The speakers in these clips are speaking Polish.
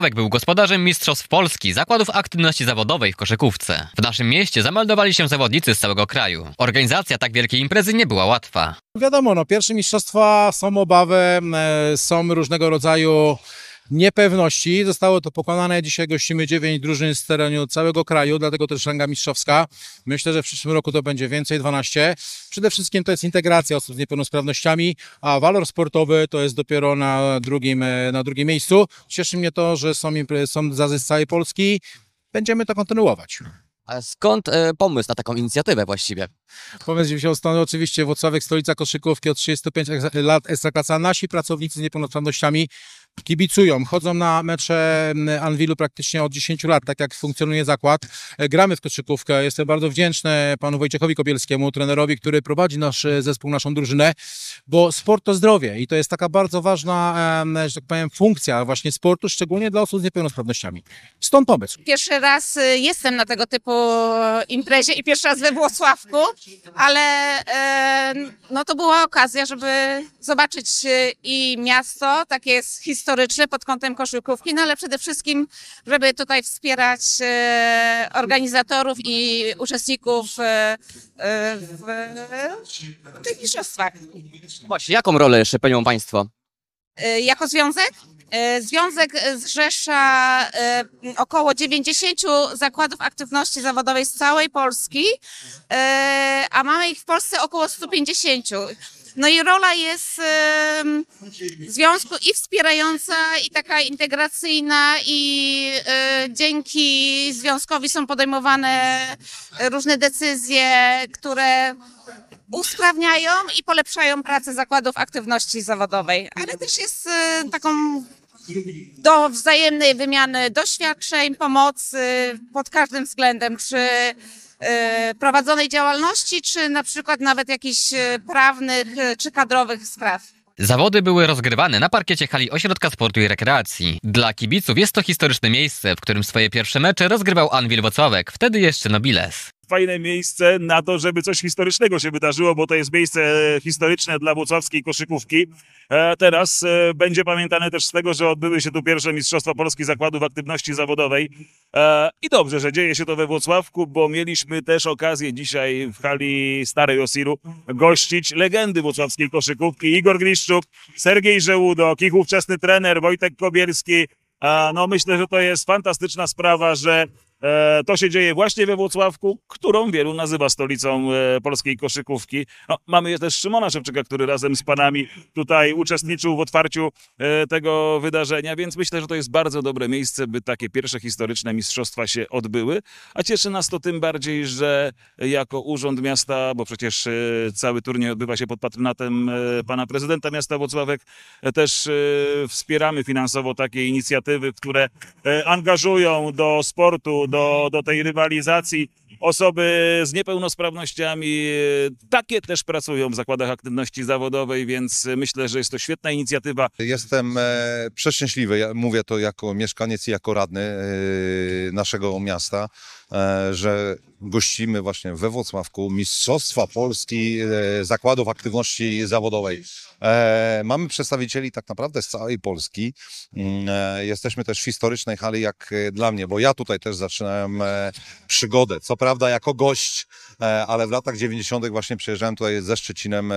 Był gospodarzem Mistrzostw Polski Zakładów Aktywności Zawodowej w koszykówce. W naszym mieście zameldowali się zawodnicy z całego kraju. Organizacja tak wielkiej imprezy nie była łatwa. Wiadomo, pierwsze mistrzostwa, są obawy, są różnego rodzaju niepewności. Zostało to pokonane. Dzisiaj gościmy 9 drużyn z terenu całego kraju, dlatego też ranga mistrzowska. Myślę, że w przyszłym roku to będzie więcej, 12. Przede wszystkim to jest integracja osób z niepełnosprawnościami, a walor sportowy to jest dopiero na drugim miejscu. Cieszy mnie to, że są zazy z całej Polski. Będziemy to kontynuować. A skąd pomysł na taką inicjatywę właściwie? Pomysł wziął stąd oczywiście Włocławek, stolica koszykówki, od 35 lat Ekstraklasa. Nasi pracownicy z niepełnosprawnościami kibicują, chodzą na mecze Anwilu praktycznie od 10 lat, tak jak funkcjonuje zakład. Gramy w koszykówkę. Jestem bardzo wdzięczny panu Wojciechowi Kobielskiemu, trenerowi, który prowadzi nasz zespół, naszą drużynę, bo sport to zdrowie i to jest taka bardzo ważna, że tak powiem, funkcja właśnie sportu, szczególnie dla osób z niepełnosprawnościami. Stąd pomysł. Pierwszy raz jestem na tego typu imprezie i pierwszy raz we Włocławku, ale no to była okazja, żeby zobaczyć i miasto, takie jest historyczne pod kątem koszykówki, no ale przede wszystkim, żeby tutaj wspierać organizatorów i uczestników w tych mistrzostwach. Właśnie, jaką rolę jeszcze pełnią Państwo? Jako związek? Związek zrzesza około 90 zakładów aktywności zawodowej z całej Polski, a mamy ich w Polsce około 150. No i rola jest związku i wspierająca, i taka integracyjna, i dzięki związkowi są podejmowane różne decyzje, które usprawniają i polepszają pracę zakładów aktywności zawodowej, ale też jest taką do wzajemnej wymiany doświadczeń, pomocy pod każdym względem, czy prowadzonej działalności, czy na przykład nawet jakichś prawnych czy kadrowych spraw. Zawody były rozgrywane na parkiecie hali Ośrodka Sportu i Rekreacji. Dla kibiców jest to historyczne miejsce, w którym swoje pierwsze mecze rozgrywał Anwil Włocławek, wtedy jeszcze Nobiles. Fajne miejsce na to, żeby coś historycznego się wydarzyło, bo to jest miejsce historyczne dla włocławskiej koszykówki. Teraz będzie pamiętane też z tego, że odbyły się tu pierwsze Mistrzostwa Polski Zakładów Aktywności Zawodowej. I dobrze, że dzieje się to we Włocławku, bo mieliśmy też okazję dzisiaj w hali Starej Osiru gościć legendy włocławskiej koszykówki. Igor Gliszczuk, Sergiej Żełudok, ich ówczesny trener Wojtek Kobielski. No myślę, że to jest fantastyczna sprawa, że to się dzieje właśnie we Włocławku, którą wielu nazywa stolicą polskiej koszykówki. No, mamy też Szymona Szewczyka, który razem z panami tutaj uczestniczył w otwarciu tego wydarzenia, więc myślę, że to jest bardzo dobre miejsce, by takie pierwsze historyczne mistrzostwa się odbyły. A cieszy nas to tym bardziej, że jako Urząd Miasta, bo przecież cały turniej odbywa się pod patronatem pana prezydenta miasta Włocławek, też wspieramy finansowo takie inicjatywy, które angażują do sportu, do tej rywalizacji osoby z niepełnosprawnościami. Takie też pracują w zakładach aktywności zawodowej, więc myślę, że jest to świetna inicjatywa. Jestem przeszczęśliwy, ja mówię to jako mieszkaniec i jako radny naszego miasta, że gościmy właśnie we Włocławku Mistrzostwa Polski Zakładów Aktywności Zawodowej. Mamy przedstawicieli tak naprawdę z całej Polski. Jesteśmy też w historycznej hali jak dla mnie, bo ja tutaj też zaczynałem przygodę. Co prawda jako gość, ale w latach 90. właśnie przyjeżdżałem tutaj ze Szczecinem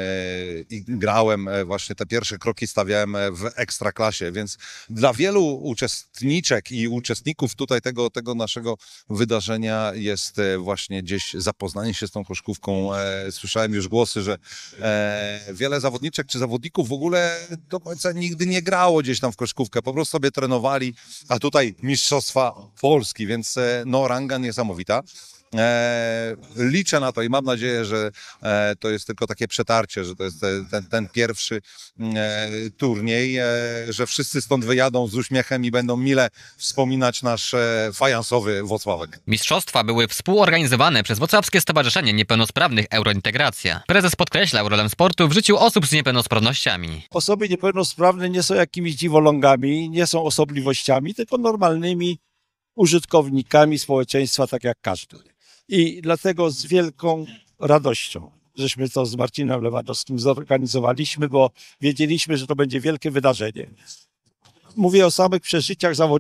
i grałem, właśnie te pierwsze kroki stawiałem w Ekstraklasie, więc dla wielu uczestniczek i uczestników tutaj tego naszego wydarzenia jest właśnie gdzieś zapoznanie się z tą koszykówką. Słyszałem już głosy, że wiele zawodniczek czy zawodników w ogóle do końca nigdy nie grało gdzieś tam w koszykówkę, po prostu sobie trenowali, a tutaj Mistrzostwa Polski, więc no ranga niesamowita. Liczę na to i mam nadzieję, że to jest tylko takie przetarcie, że to jest ten pierwszy turniej, że wszyscy stąd wyjadą z uśmiechem i będą mile wspominać nasz fajansowy Włocławek. Mistrzostwa były współorganizowane przez Włocławskie Stowarzyszenie Niepełnosprawnych Eurointegracja. Prezes podkreślał rolę sportu w życiu osób z niepełnosprawnościami. Osoby niepełnosprawne nie są jakimiś dziwolągami, nie są osobliwościami, tylko normalnymi użytkownikami społeczeństwa, tak jak każdy. I dlatego z wielką radością, żeśmy to z Marcinem Lewandowskim zorganizowaliśmy, bo wiedzieliśmy, że to będzie wielkie wydarzenie. mówię o samych przeżyciach zawodników.